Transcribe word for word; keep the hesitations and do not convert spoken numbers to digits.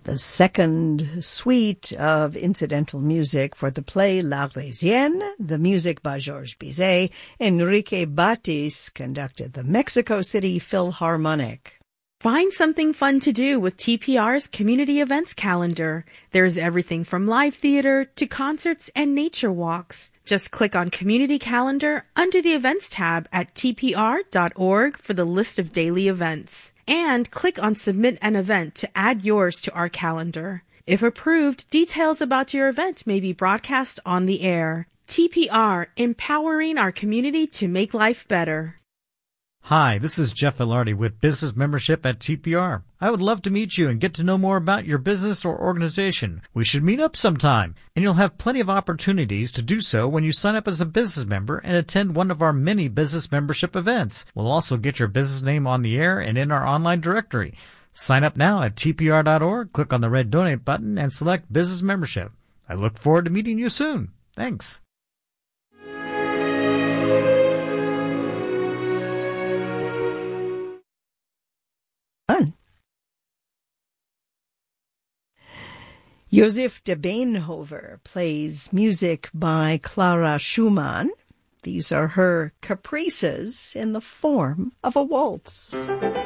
the second suite of incidental music for the play L'Arlésienne, the music by Georges Bizet. Enrique Batis conducted the Mexico City Philharmonic. Find something fun to do with T P R's community events calendar. There's everything from live theater to concerts and nature walks. Just click on Community Calendar under the Events tab at T P R dot org for the list of daily events. And click on Submit an Event to add yours to our calendar. If approved, details about your event may be broadcast on the air. T P R, empowering our community to make life better. Hi, this is Jeff Velarde with Business Membership at T P R. I would love to meet you and get to know more about your business or organization. We should meet up sometime, and you'll have plenty of opportunities to do so when you sign up as a business member and attend one of our many business membership events. We'll also get your business name on the air and in our online directory. Sign up now at T P R dot org, click on the red Donate button, and select Business Membership. I look forward to meeting you soon. Thanks. Fun. Joseph de Beenhover plays music by Clara Schumann. These are her caprices in the form of a waltz.